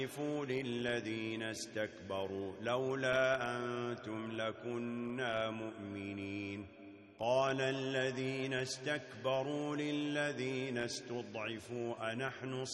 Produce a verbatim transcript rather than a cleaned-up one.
للذين استكبروا لولا أنتم لكنا مؤمنين. قال الذين استكبروا للذين استضعفوا أنحن